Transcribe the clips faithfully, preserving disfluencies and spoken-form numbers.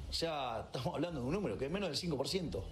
O sea, estamos hablando de un número que es menos del cinco por ciento.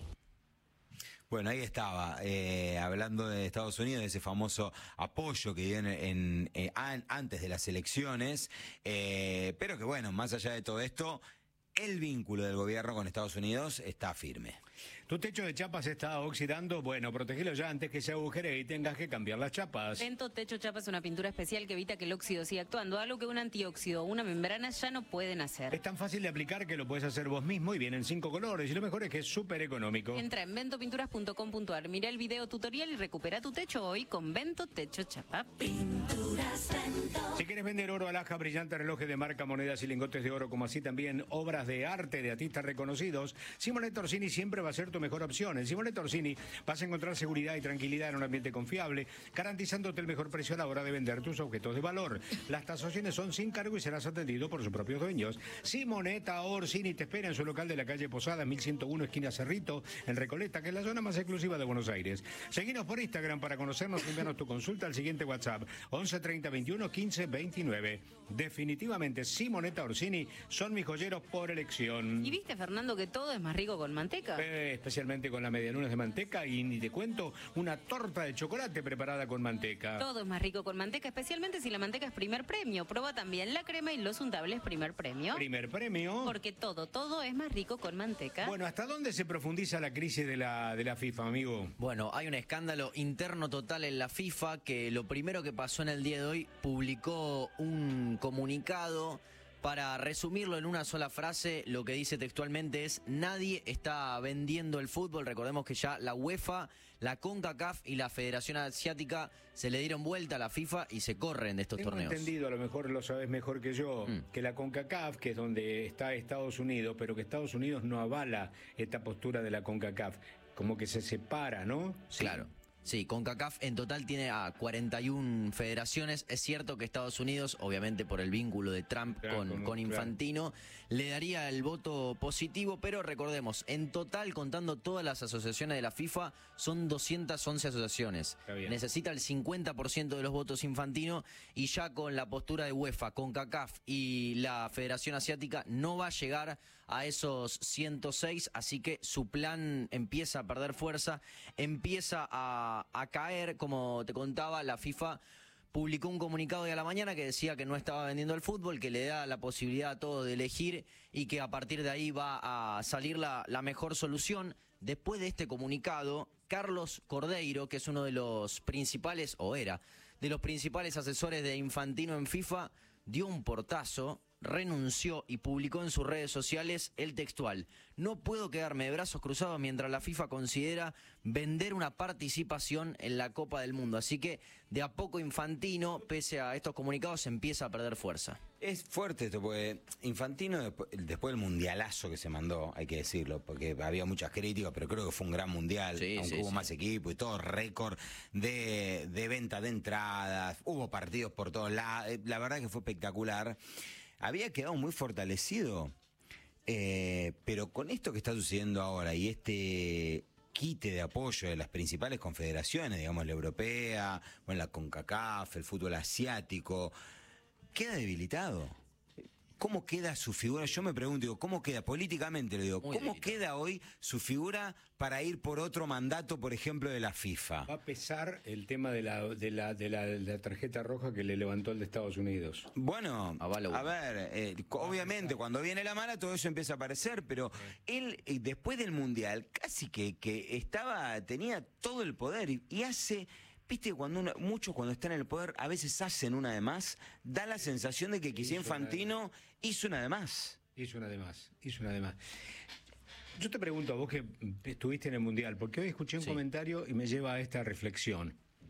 Bueno, ahí estaba, eh, hablando de Estados Unidos, de ese famoso apoyo que dio en, en, eh, an, antes de las elecciones, eh, pero que bueno, más allá de todo esto, el vínculo del gobierno con Estados Unidos está firme. ¿Tu techo de chapas se está oxidando? Bueno, protegelo ya antes que se agujere y tengas que cambiar las chapas. Vento Techo Chapa es una pintura especial que evita que el óxido siga actuando, algo que un antióxido o una membrana ya no pueden hacer. Es tan fácil de aplicar que lo puedes hacer vos mismo y vienen cinco colores. Y lo mejor es que es súper económico. Entra en vento pinturas punto com punto ar, mira el video tutorial y recupera tu techo hoy con Vento Techo Chapa. Pinturas Vento. Si quieres vender oro, alhaja, brillantes, relojes de marca, monedas y lingotes de oro, como así también obras de arte de artistas reconocidos, Simonet Orsini siempre va a ser tu mejor opción. En Simonet Orsini vas a encontrar seguridad y tranquilidad en un ambiente confiable, garantizándote el mejor precio a la hora de vender tus objetos de valor. Las tasaciones son sin cargo y serás atendido por sus propios dueños. Simonet Orsini te espera en su local de la calle Posada, mil ciento uno, esquina Cerrito, en Recoleta, que es la zona más exclusiva de Buenos Aires. Seguinos por Instagram para conocernos y enviarnos tu consulta al siguiente WhatsApp, once treinta veintiuno quince veintinueve. Definitivamente, Simonet Orsini son mis joyeros por elección. ¿Y viste, Fernando, que todo es más rico con manteca? Eh, especialmente con la medialunas de manteca y ni te cuento, una torta de chocolate preparada con manteca. Todo es más rico con manteca, especialmente si la manteca es primer premio. Proba también la crema y los untables primer premio. Primer premio. Porque todo, todo es más rico con manteca. Bueno, ¿hasta dónde se profundiza la crisis de la, de la FIFA, amigo? Bueno, hay un escándalo interno total en la FIFA que lo primero que pasó en el día de hoy publicó un comunicado. Para resumirlo en una sola frase, lo que dice textualmente es: nadie está vendiendo el fútbol. Recordemos que ya la UEFA, la CONCACAF y la Federación Asiática se le dieron vuelta a la FIFA y se corren de estos Tengo torneos. entendido, a lo mejor lo sabes mejor que yo, Mm. que la CONCACAF, que es donde está Estados Unidos, pero que Estados Unidos no avala esta postura de la CONCACAF, como que se separa, ¿no? Sí. Claro. Sí, CONCACAF en total tiene a cuarenta y una federaciones. Es cierto que Estados Unidos, obviamente por el vínculo de Trump Claro, con, como- con Infantino, le daría el voto positivo, pero recordemos, en total, contando todas las asociaciones de la FIFA, son doscientas once asociaciones. Está bien. Necesita el cincuenta por ciento de los votos Infantino y ya con la postura de UEFA, CONCACAF y la Federación Asiática no va a llegar a esos ciento seis, así que su plan empieza a perder fuerza, empieza a a caer. Como te contaba, la FIFA publicó un comunicado hoy a la mañana que decía que no estaba vendiendo el fútbol, que le da la posibilidad a todos de elegir y que a partir de ahí va a salir la, la mejor solución. Después de este comunicado, Carlos Cordeiro, que es uno de los principales, o era, de los principales asesores de Infantino en FIFA, dio un portazo, renunció y publicó en sus redes sociales el textual: no puedo quedarme de brazos cruzados mientras la FIFA considera vender una participación en la Copa del Mundo. Así que de a poco Infantino, pese a estos comunicados, empieza a perder fuerza. Es fuerte esto, porque Infantino, después, después del mundialazo que se mandó, hay que decirlo, porque había muchas críticas, pero creo que fue un gran mundial, Sí, aunque sí, hubo sí. más equipo y todo, récord de, de venta de entradas, hubo partidos por todos lados, la verdad que fue espectacular. Había quedado muy fortalecido, eh, pero con esto que está sucediendo ahora y este quite de apoyo de las principales confederaciones, digamos la europea, bueno, la CONCACAF, el fútbol asiático, queda debilitado. ¿Cómo queda su figura? Yo me pregunto, digo, ¿cómo queda políticamente? Le digo, Muy ¿cómo debilitado. queda hoy su figura para ir por otro mandato, por ejemplo, de la FIFA? Va a pesar el tema de la, de la, de la, de la tarjeta roja que le levantó el de Estados Unidos. Bueno, Avalo. a ver, eh, obviamente cuando viene la mala todo eso empieza a aparecer, pero él eh, después del Mundial casi que, que estaba, tenía todo el poder y, y hace... Viste, cuando uno, muchos cuando están en el poder a veces hacen una de más, da la sensación de que quizá Hizo una de Infantino hizo una de más. Hizo una de más, hizo una de más. Yo te pregunto a vos que estuviste en el Mundial, porque hoy escuché un Sí. comentario y me lleva a esta reflexión.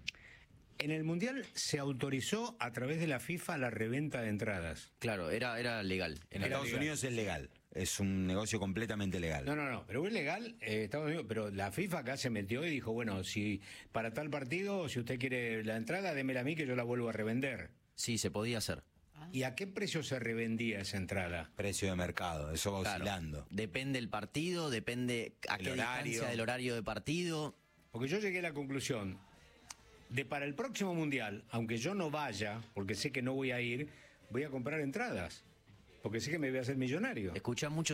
En el Mundial se autorizó a través de la FIFA la reventa de entradas. Claro, era, era legal. En Era Estados legal. Unidos es legal, es un negocio completamente legal. No, no, no, pero es legal, eh, Estados Unidos, pero la FIFA acá se metió y dijo, bueno, si para tal partido, si usted quiere la entrada, démela a mí que yo la vuelvo a revender. Sí, se podía hacer. ¿Y a qué precio se revendía esa entrada? Precio de mercado, eso va Claro. oscilando. Depende el partido, depende a El qué horario. distancia del horario de partido. Porque yo llegué a la conclusión de para el próximo Mundial, aunque yo no vaya, porque sé que no voy a ir, voy a comprar entradas, porque sé que me voy a hacer millonario. Escuchá mucho